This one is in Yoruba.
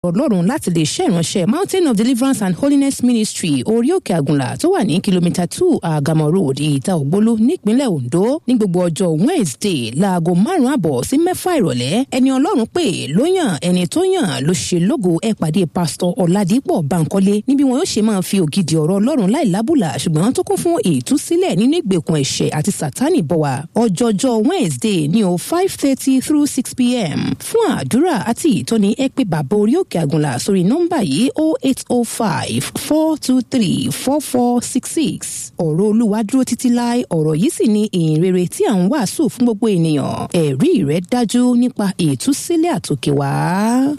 Ọlọ́run láti lè ṣe ìránṣẹ́ Mountain of Deliverance and Holiness Ministry orí òkè àgùnlà tó wà ní kìlómítà 2 Àgàmọ̀ Road Ìta Ògbólú nípínlẹ̀ Ondo ní gbogbo ọjọ́ Wednesday láago 5:30 sí 6 ìrọ̀lẹ́. Ẹni Ọlọ́run pè ló yàn, ẹni tó yàn ló ṣe lógo. Ẹ pàdé Pásítọ̀ Ọládípọ̀ Bánkọ́lé níbi wọn yóò ṣe máa fi ògidì ọ̀rọ̀ Ọlọ́run láìlábùlà ṣùgbọ́n tó kún fún ìtúsílẹ̀ nínú ìgbèkùn ẹ̀ṣẹ̀ àti Sátánì bọ̀ wá. Ọjọ́jọ́ Wednesday ní 5:30 through 6 p.m. Fún àdúrà àti ìtọ́ni ẹ pè bàbá orí òkè àgùnlà sórí nọ́mbà yìí 0805-423-4466. Ọ̀rọ̀ Olúwa dúró títí láé, ọ̀rọ̀ yìí sì ni ìhìnrere tí à ń wàásù fún gbogbo ènìyàn. Ẹ̀rí rẹ̀ dájú nípa ìtúsílẹ̀ àtòkè wá.